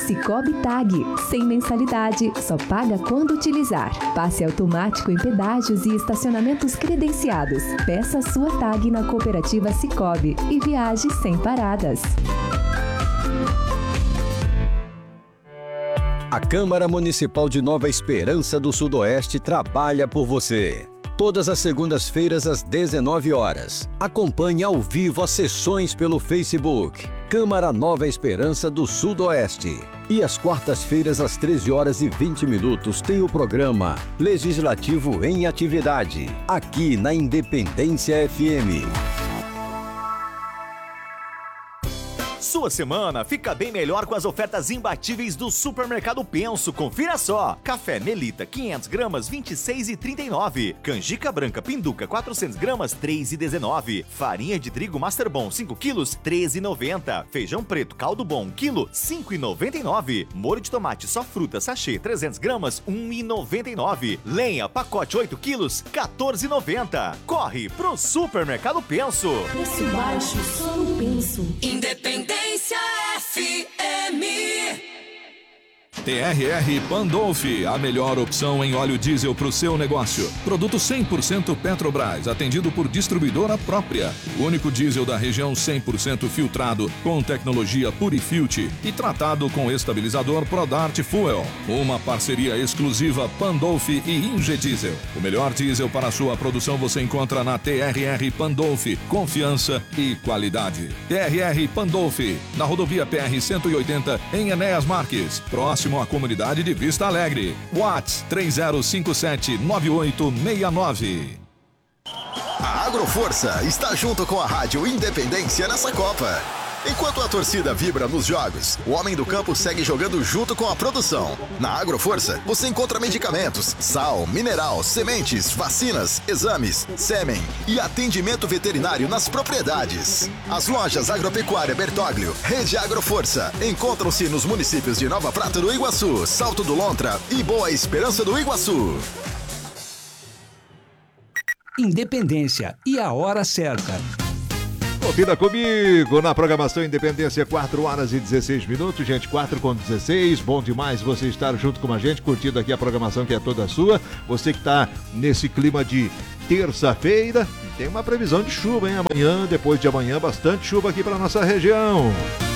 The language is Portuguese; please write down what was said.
Sicoob Tag, sem mensalidade, só paga quando utilizar. Passe automático em pedágios e estacionamentos credenciados. Peça sua tag na cooperativa Sicoob e viaje sem paradas. A Câmara Municipal de Nova Esperança do Sudoeste trabalha por você. Todas as segundas-feiras às 19 horas. Acompanhe ao vivo as sessões pelo Facebook. Câmara Nova Esperança do Sudoeste. E às quartas-feiras às 13 horas e 20 minutos tem o programa Legislativo em Atividade, aqui na Independência FM. Sua semana fica bem melhor com as ofertas imbatíveis do Supermercado Penso. Confira só. Café Melita 500 gramas 26,39. Canjica branca Pinduca 400 gramas 3,19. Farinha de trigo Master Bom 5 quilos 13,90. Feijão preto Caldo Bom 1 quilo 5,99. Molho de tomate só fruta sachê 300 gramas 1,99. Lenha pacote 8 quilos 14,90. Corre pro Supermercado Penso. Preço baixo só no Penso. Independência FM. TRR Pandolfi, a melhor opção em óleo diesel para o seu negócio. Produto 100% Petrobras, atendido por distribuidora própria. O único diesel da região 100% filtrado, com tecnologia Purifilt e tratado com estabilizador Prodart Fuel. Uma parceria exclusiva Pandolfi e Ingediesel. O melhor diesel para a sua produção você encontra na TRR Pandolfi. Confiança e qualidade. TRR Pandolfi, na rodovia PR 180, em Enéas Marques, próximo à comunidade de Vista Alegre. Whats 30579869. A Agroforça está junto com a Rádio Independência nessa Copa. Enquanto a torcida vibra nos jogos, o homem do campo segue jogando junto com a produção. Na Agroforça, você encontra medicamentos, sal, mineral, sementes, vacinas, exames, sêmen e atendimento veterinário nas propriedades. As lojas Agropecuária Bertoglio, Rede Agroforça, encontram-se nos municípios de Nova Prata do Iguaçu, Salto do Lontra e Boa Esperança do Iguaçu. Independência e a hora certa. Confira comigo na programação Independência, 4 horas e 16 minutos, gente, 4:16, bom demais você estar junto com a gente, curtindo aqui a programação que é toda sua, você que está nesse clima de terça-feira, tem uma previsão de chuva, hein, amanhã, depois de amanhã, bastante chuva aqui para nossa região.